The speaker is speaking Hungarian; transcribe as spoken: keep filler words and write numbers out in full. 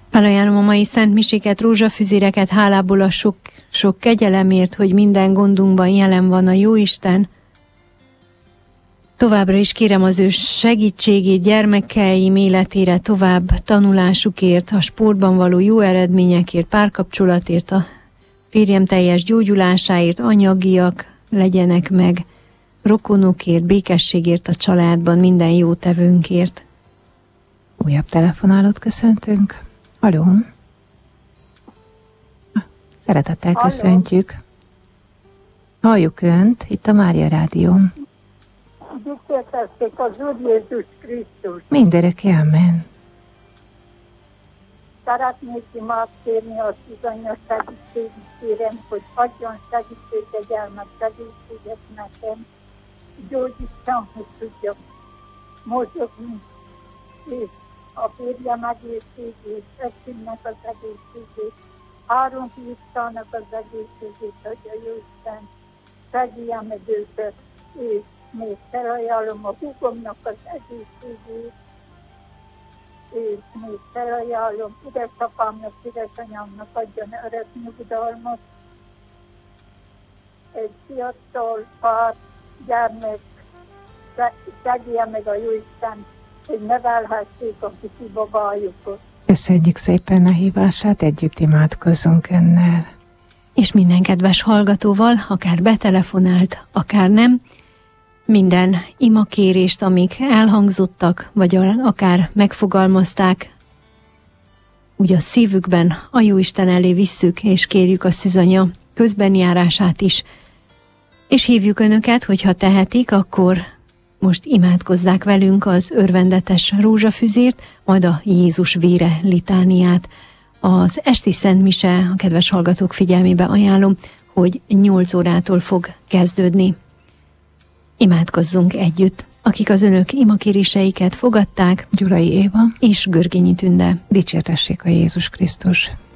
Felajánlom a mai szentmiséket, rózsafüzéreket, hálából a sok, sok kegyelemért, hogy minden gondunkban jelen van a Jóisten. Továbbra is kérem az ő segítségét gyermekeim életére, tovább tanulásukért, a sportban való jó eredményekért, párkapcsolatért, a férjem teljes gyógyulásáért, anyagiak legyenek meg, rokonokért, békességért a családban, minden jó tevőnkért. Újabb telefonálót köszöntünk. Haló! Szeretettel Halló. Köszöntjük. Halljuk Önt, itt a Mária Rádió. Dicsértessék az Úr Jézus Krisztus. Mindörökké, amen. Szeretnék imát kérni a bizonyos segítségét, kérem, hogy adjon segítségegyelmet, segítséget nekem. Gyógyítson, hogy tudjak mozogni, és a férjem egészségét, Estimnek az egészségét, három fiúcsának az egészségét, hogy a Jóisten segíjen meg őket, és még felajánlom a húgomnak az egészségét, és még felajánlom édesapámnak, édesanyámnak adjon öreg nyugodalmat. Egy fiatal pár gyermek segíjen meg a Jóisten, hogy nevelhessék a kicsi babájukat. Köszönjük szépen a hívását, együtt imádkozzunk Önnel. És minden kedves hallgatóval, akár betelefonált, akár nem, minden imakérést, amik elhangzottak, vagy akár megfogalmazták, úgy a szívükben a Jóisten elé visszük, és kérjük a szűzanya közbenjárását is. És hívjuk Önöket, hogyha tehetik, akkor most imádkozzák velünk az örvendetes rózsafüzért, majd a Jézus vére litániát. Az esti szentmise, a kedves hallgatók figyelmébe ajánlom, hogy nyolc órától fog kezdődni. Imádkozzunk együtt, akik az Önök imakéréseiket fogadták, Gyulai Éva és Görgényi Tünde. Dicsértessék a Jézus Krisztus.